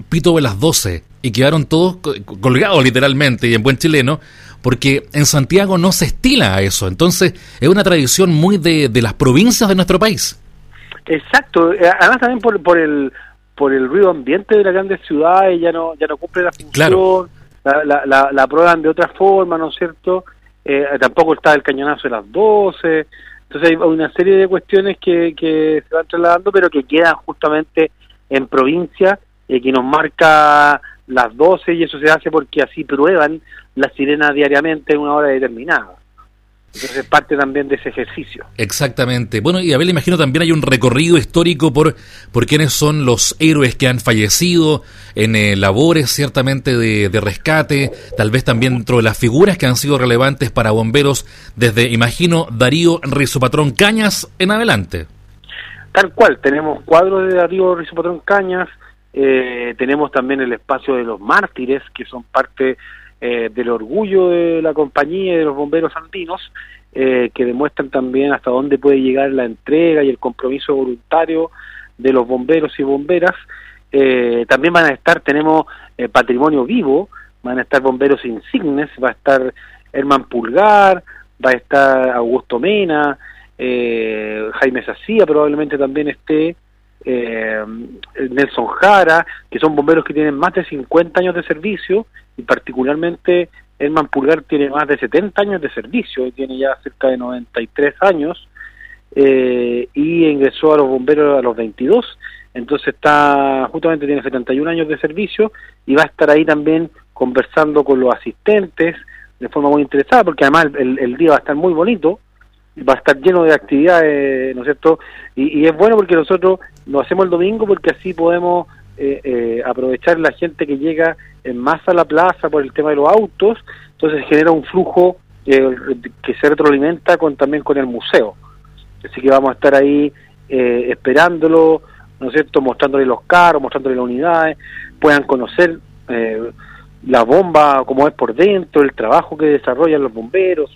pito de las 12 y quedaron todos colgados literalmente y en buen chileno, porque en Santiago no se estila a eso. Entonces es una tradición muy de las provincias de nuestro país. Exacto, además también por el ruido ambiente de las grandes ciudades ya no cumple la función. Claro. La prueban de otra forma, ¿no es cierto? Tampoco está el cañonazo de las 12. Entonces hay una serie de cuestiones que se van trasladando, pero que quedan justamente en provincia, que nos marca las 12, y eso se hace porque así prueban la sirena diariamente en una hora determinada. Entonces parte también de ese ejercicio. Exactamente. Bueno, y Abel, imagino también hay un recorrido histórico por quiénes son los héroes que han fallecido en labores ciertamente de rescate, tal vez también dentro de las figuras que han sido relevantes para bomberos desde, imagino, Darío Rizopatrón Cañas en adelante. Tal cual, tenemos cuadros de Darío Rizopatrón Cañas, tenemos también el espacio de los mártires, que son parte del orgullo de la compañía y de los bomberos andinos, que demuestran también hasta dónde puede llegar la entrega y el compromiso voluntario de los bomberos y bomberas. También tenemos patrimonio vivo, van a estar bomberos insignes, va a estar Herman Pulgar, va a estar Augusto Mena, Jaime Sacía probablemente también esté, Nelson Jara, que son bomberos que tienen más de 50 años de servicio, y particularmente Herman Pulgar tiene más de 70 años de servicio, tiene ya cerca de 93 años, y ingresó a los bomberos a los 22, entonces justamente tiene 71 años de servicio, y va a estar ahí también conversando con los asistentes de forma muy interesada, porque además el día va a estar muy bonito, va a estar lleno de actividades, ¿no es cierto? Y es bueno porque nosotros lo hacemos el domingo, porque así podemos aprovechar la gente que llega en masa a la plaza por el tema de los autos, entonces genera un flujo que se retroalimenta también con el museo. Así que vamos a estar ahí esperándolo, ¿no es cierto?, mostrándole los carros, mostrándole las unidades, puedan conocer la bomba, cómo es por dentro, el trabajo que desarrollan los bomberos.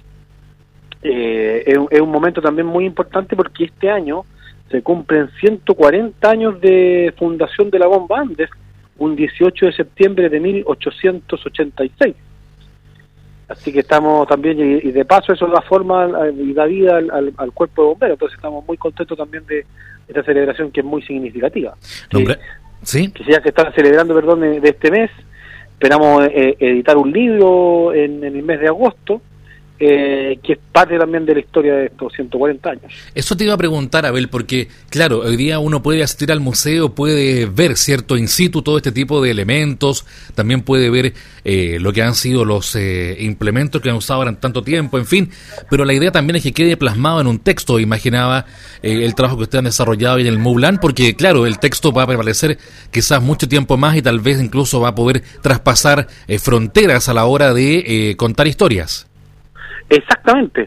Es un momento también muy importante porque este año se cumplen 140 años de fundación de la bomba Andes, un 18 de septiembre de 1886. Así que estamos también, y de paso eso da forma y da vida al cuerpo de bomberos, entonces estamos muy contentos también de esta celebración, que es muy significativa. ¿Sí? Que ya se está celebrando, de este mes. Esperamos editar un libro en el mes de agosto, que es parte también de la historia de estos 140 años. Eso te iba a preguntar, Abel, porque, claro, hoy día uno puede asistir al museo, puede ver, ¿cierto?, in situ todo este tipo de elementos, también puede ver lo que han sido los implementos que han usado durante tanto tiempo, en fin, pero la idea también es que quede plasmado en un texto. Imaginaba el trabajo que ustedes han desarrollado en el Moulin, porque, claro, el texto va a prevalecer quizás mucho tiempo más y tal vez incluso va a poder traspasar fronteras a la hora de contar historias. Exactamente.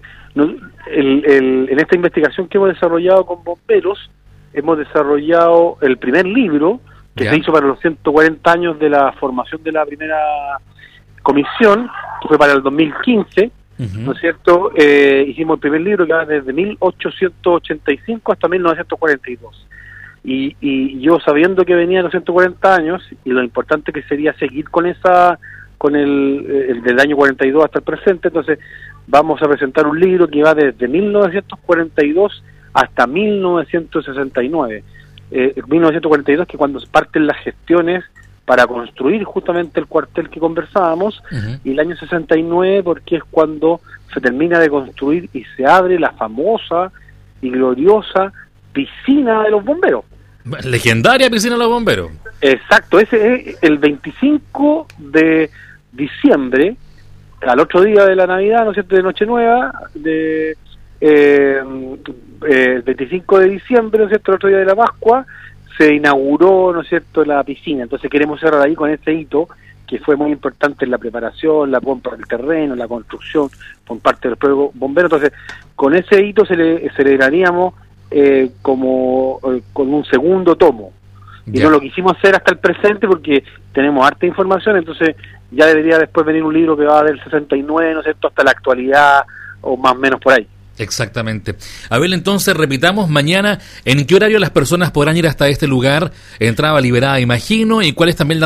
En esta investigación que hemos desarrollado con bomberos, hemos desarrollado el primer libro que se hizo para los 140 años de la formación de la primera comisión, que fue para el 2015, ¿no es cierto? Hicimos el primer libro que va desde 1885 hasta 1942. Y yo, sabiendo que venían los 140 años y lo importante que sería seguir con el del año 42 hasta el presente, entonces vamos a presentar un libro que va desde 1942 hasta 1969. 1942, que cuando parten las gestiones para construir justamente el cuartel que conversábamos, y el año 69 porque es cuando se termina de construir y se abre la famosa y gloriosa piscina de los bomberos. Legendaria piscina de los bomberos. Exacto, ese es el 25 de diciembre, al otro día de la Navidad, ¿no es cierto?, de Nochenueva, el 25 de diciembre, ¿no es cierto?, el otro día de la Pascua, se inauguró, ¿no es cierto?, la piscina. Entonces queremos cerrar ahí con ese hito, que fue muy importante en la preparación, la compra del terreno, la construcción por parte del pueblo bombero. Entonces, con ese hito celebraríamos con un segundo tomo. Y no lo quisimos hacer hasta el presente porque tenemos harta información, entonces ya debería después venir un libro que va del 69, ¿no es cierto?, hasta la actualidad, o más o menos por ahí. Exactamente. Abel, entonces repitamos, mañana, ¿en qué horario las personas podrán ir hasta este lugar? Entrada liberada, imagino, y cuál es también la